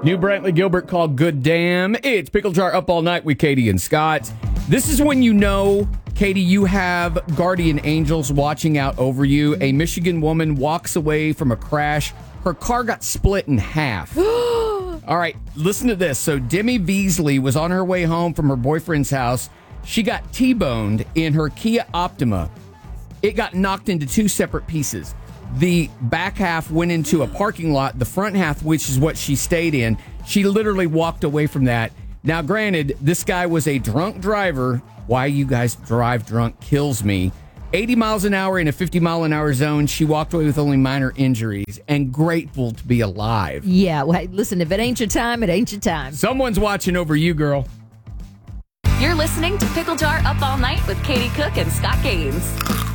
New Brantley Gilbert called Good Damn. It's Pickle Jar Up All Night with Katie and Scott. This is when you know, Katie, you have guardian angels watching out over you. A Michigan woman walks away from a crash. Her car got split in half. All right, listen to this. So Demi Beasley was on her way home from her boyfriend's house. She got T-boned in her Kia Optima. It got knocked into two separate pieces. The back half went into a parking lot. The front half, which is what she stayed in, she literally walked away from that. Now, granted, this guy was a drunk driver. Why you guys drive drunk kills me. 80 miles an hour in a 50-mile-an-hour zone. She walked away with only minor injuries and grateful to be alive. Yeah, well, hey, listen, if it ain't your time, it ain't your time. Someone's watching over you, girl. You're listening to Pickle Jar Up All Night with Katie Cook and Scott Gaines.